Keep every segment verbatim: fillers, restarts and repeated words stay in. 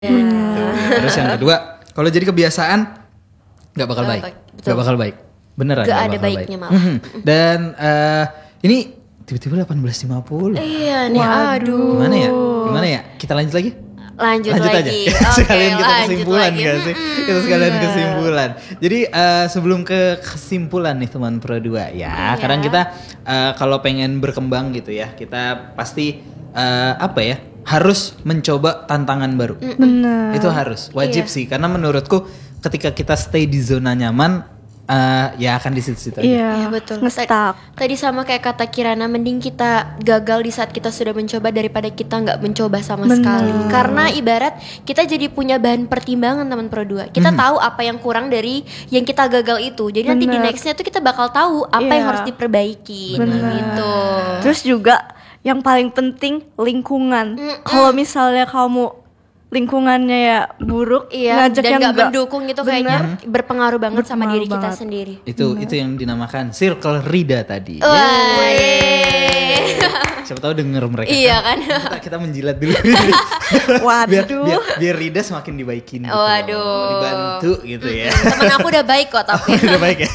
Tuh. Terus yang kedua, kalau jadi kebiasaan nggak bakal baik, nggak bakal baik, beneran nggak ada baiknya baik. malah. Dan uh, ini tiba-tiba delapan belas lima puluh. Iya nih, aduh. Gimana ya? Gimana ya? Kita lanjut lagi? Lanjut, lanjut lagi. aja. Okay, sekalian kita kesimpulan lagi. gak sih? Mm-hmm. Kita sekalian kesimpulan. Jadi uh, sebelum ke kesimpulan nih teman Pro dua ya. Kadang yeah. kita uh, kalau pengen berkembang gitu ya, kita pasti uh, apa ya? Harus mencoba tantangan baru. Benar. Itu harus, wajib yeah. sih. Karena menurutku ketika kita stay di zona nyaman, uh, ya akan di situ-situ aja. Iya, ya, betul. Ngestak. Tadi sama kayak kata Kirana, mending kita gagal di saat kita sudah mencoba daripada kita nggak mencoba sama Bener. sekali. Karena ibarat kita jadi punya bahan pertimbangan teman Pro dua. Kita mm-hmm. tahu apa yang kurang dari yang kita gagal itu. Jadi Bener. nanti di nextnya tuh kita bakal tahu apa yeah. yang harus diperbaiki. Gitu. Terus juga yang paling penting lingkungan. Kalau misalnya kamu lingkungannya ya buruk, iya, ngajak dan yang gak enggak mendukung itu kayaknya bener, berpengaruh banget berpengaruh sama diri kita banget. sendiri. Itu Bener. itu yang dinamakan circle Rida tadi. Wah, siapa tahu denger mereka. Iya kan. kan. Kita, kita menjilat dulu. Waduh. Biar, biar, biar Rida semakin dibaikin gitu. Waduh. Dibantu gitu ya. Temen aku udah baik kok tapi. Oh, udah baik ya.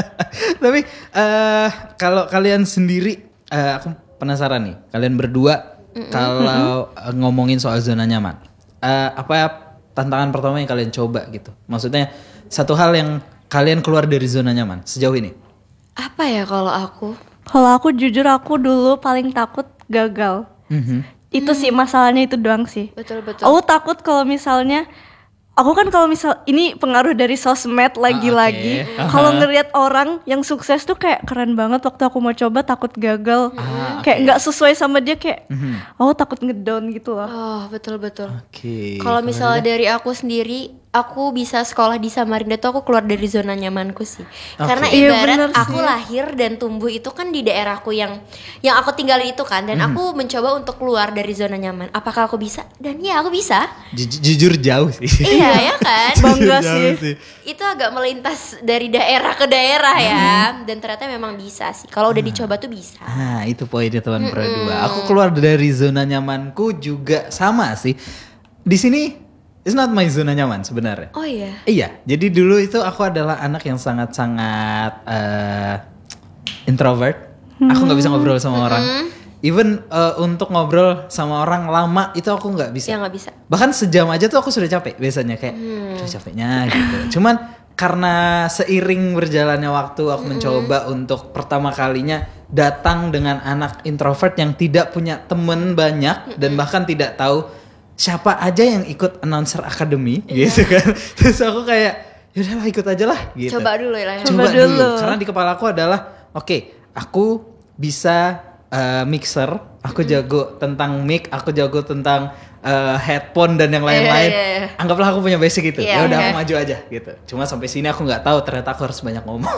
Tapi uh, kalau kalian sendiri, uh, aku penasaran nih. Kalian berdua mm-hmm. kalau uh, ngomongin soal zona nyaman. Uh, apa ya, tantangan pertama yang kalian coba gitu? Maksudnya satu hal yang kalian keluar dari zona nyaman sejauh ini? Apa ya kalau aku? Kalau aku jujur aku dulu paling takut gagal. Mm-hmm. Itu sih masalahnya itu doang sih. Betul betul. Aku takut kalau misalnya aku kan kalau misal ini pengaruh dari sosmed lagi-lagi. Ah, okay. Kalau ngelihat orang yang sukses tuh kayak keren banget, waktu aku mau coba takut gagal. Ah, kayak okay. nggak sesuai sama dia, kayak mm-hmm. oh takut ngedown gitu loh. Oh betul betul. Okay. Kalau misalnya dari aku sendiri, aku bisa sekolah di Samarinda tuh aku keluar dari zona nyamanku sih. Okay. Karena ibarat iya, aku lahir dan tumbuh itu kan di daerahku yang yang aku tinggalin itu kan, dan mm. aku mencoba untuk keluar dari zona nyaman. Apakah aku bisa? Dan ya aku bisa. Ju- jujur jauh sih. Iya ya kan. Bangga sih. sih. Itu agak melintas dari daerah ke daerah ya, dan ternyata memang bisa sih. Kalau udah dicoba tuh bisa. Nah itu poinnya teman Pro dua. Aku keluar dari zona nyamanku juga sama sih. Di sini it's not my zona nyaman sebenarnya. Oh iya. Iya, jadi dulu itu aku adalah anak yang sangat-sangat uh, introvert. Hmm. Aku nggak bisa ngobrol sama hmm. orang. Even uh, untuk ngobrol sama orang lama itu aku nggak bisa. Ya nggak bisa. Bahkan sejam aja tuh aku sudah capek biasanya kayak hmm. capeknya gitu. Cuman karena seiring berjalannya waktu aku hmm. mencoba untuk pertama kalinya datang dengan anak introvert yang tidak punya temen banyak hmm. dan bahkan tidak tahu siapa aja yang ikut Announcer Academy yeah. gitu kan. Terus aku kayak yaudahlah ikut aja lah gitu. Coba dulu ya. Coba, Coba dulu. dulu. Karena di kepala aku adalah oke, okay, aku bisa uh, mixer, aku mm. jago tentang mic, aku jago tentang uh, headphone dan yang lain-lain. Yeah, yeah, yeah. Anggaplah aku punya basic itu. Yeah, ya udah okay. aku maju aja gitu. Cuma sampai sini aku nggak tahu ternyata aku harus banyak ngomong.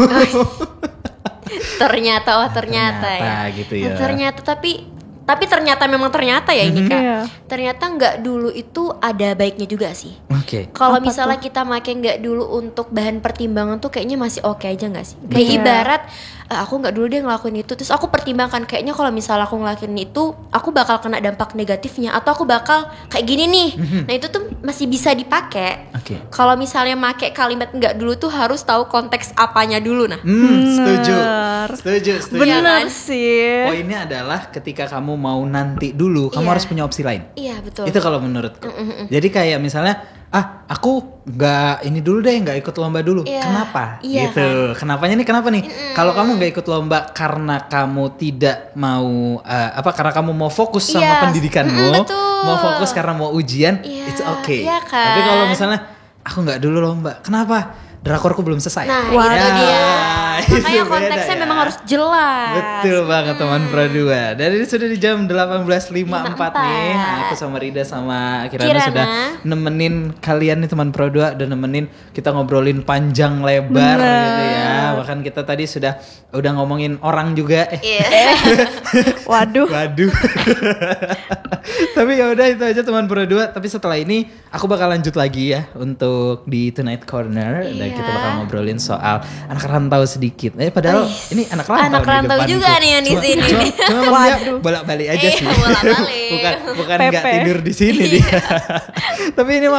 ternyata oh ternyata, ternyata ya. gitu ya. Ternyata tapi Tapi ternyata memang ternyata ya ini Kak. Yeah. Ternyata nggak dulu itu ada baiknya juga sih. Oke. Okay. Kalau misalnya tuh? Kita make nggak dulu untuk bahan pertimbangan tuh kayaknya masih oke okay aja nggak sih? Kayak yeah. ibarat uh, aku nggak dulu deh ngelakuin itu, terus aku pertimbangkan kayaknya kalau misalnya aku ngelakuin itu, aku bakal kena dampak negatifnya atau aku bakal kayak gini nih. Mm-hmm. Nah itu tuh masih bisa dipakai. Oke. Okay. Kalau misalnya make kalimat nggak dulu tuh harus tahu konteks apanya dulu nah. Hmm, setuju. Setuju. Setuju. Benar sih. Poinnya adalah ketika kamu mau nanti dulu, kamu yeah. harus punya opsi lain. Iya betul. Itu kalau menurutku. Mm-mm. Jadi kayak misalnya, ah aku nggak ini dulu deh, nggak ikut lomba dulu. Yeah. Kenapa? Yeah, gitu. Kan? Kenapanya nih? Kenapa nih? Kalau kamu nggak ikut lomba karena kamu tidak mau uh, apa? Karena kamu mau fokus sama yeah. pendidikanmu, mm, mau fokus karena mau ujian, yeah. it's okay. Yeah, kan? Tapi kalau misalnya aku nggak dulu lomba, kenapa? Drakorku belum selesai. Nah, Wah, itu dia. Makanya itu konteksnya ya. memang harus jelas. Betul banget hmm. teman Pro dua. Dan ini sudah di jam delapan belas lima puluh empat nih. Aku sama Rida sama Kirana, Kirana sudah nemenin kalian nih teman Pro dua, dan nemenin kita ngobrolin panjang lebar Bener. gitu ya. Bahkan kita tadi sudah udah ngomongin orang juga. Eh. Yeah. Waduh. Waduh. Tapi ya udah itu aja teman Pura dua. Tapi setelah ini aku bakal lanjut lagi ya untuk di Tonight Corner dan Iya. kita bakal ngobrolin soal anak rantau sedikit. Eh padahal Wih, ini anak rantau anak nih rantau depanku. juga nih yang di Cuma- sini. Cuma, cuma emang dia bolak-balik aja Iya, sih. bolak-balik. bukan bukan nggak Pepe. tidur di sini dia. Tapi ini